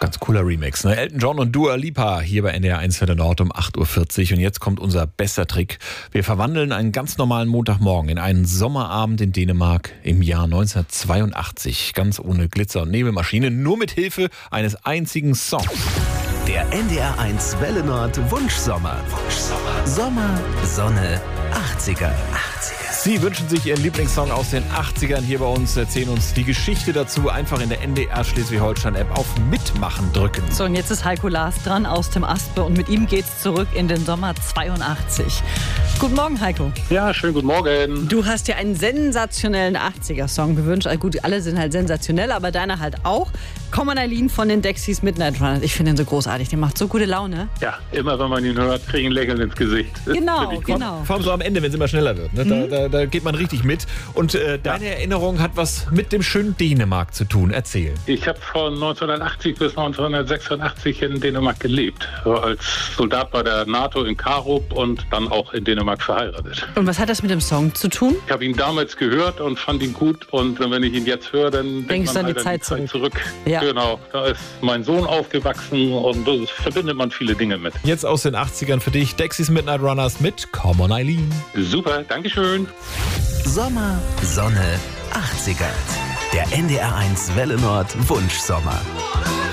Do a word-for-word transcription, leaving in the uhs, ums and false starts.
Ganz cooler Remix, ne? Elton John und Dua Lipa hier bei N D R eins Welle Nord um acht Uhr vierzig. Und jetzt kommt unser bester Trick. Wir verwandeln einen ganz normalen Montagmorgen in einen Sommerabend in Dänemark im Jahr neunzehnhundertzweiundachtzig. Ganz ohne Glitzer- und Nebelmaschine, nur mit Hilfe eines einzigen Songs. Der N D R eins Welle Nord Wunschsommer. Wunschsommer. Sommer, Sonne, achtziger. achtziger. Sie wünschen sich Ihren Lieblingssong aus den achtzigern hier bei uns, erzählen uns die Geschichte dazu. Einfach in der N D R Schleswig-Holstein-App auf Mitmachen drücken. So, und jetzt ist Heiko Lars dran aus dem Aspe und mit ihm geht's zurück in den Sommer zweiundachtzig. Guten Morgen, Heiko. Ja, schönen guten Morgen. Du hast dir einen sensationellen achtziger-Song gewünscht. Also gut, alle sind halt sensationell, aber deiner halt auch. Come on Eileen von den Dexys Midnight Runners. Ich finde den so großartig, der macht so gute Laune. Ja, immer wenn man ihn hört, kriege ich ein Lächeln ins Gesicht. Genau, genau. Vor allem so am Ende, wenn es immer schneller wird. Ne? Da, Mhm. da, da geht man richtig mit. Und äh, deine ja. Erinnerung hat was mit dem schönen Dänemark zu tun. Erzähl. Ich habe von neunzehnhundertachtzig bis neunzehnhundertsechsundachtzig in Dänemark gelebt. So als Soldat bei der NATO in Karup und dann auch in Dänemark verheiratet. Und was hat das mit dem Song zu tun? Ich habe ihn damals gehört und fand ihn gut. Und wenn ich ihn jetzt höre, dann denkst du an die halt Zeit an die Zeit zurück. zurück. Ja. Genau, da ist mein Sohn aufgewachsen und das verbindet man viele Dinge mit. Jetzt aus den achtzigern für dich, Dexys Midnight Runners mit Come on Eileen. Super, Dankeschön. Sommer, Sonne, achtziger. Der N D R eins Welle Nord Wunschsommer.